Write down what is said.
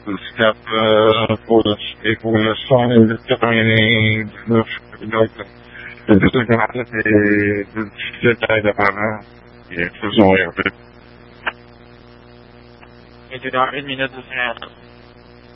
step pour le son de 99. Donc, c'est tout ce qu'on a fait, des petits détails d'apparemment. Et faisons un peu. Et tu dans 1 minute de silence.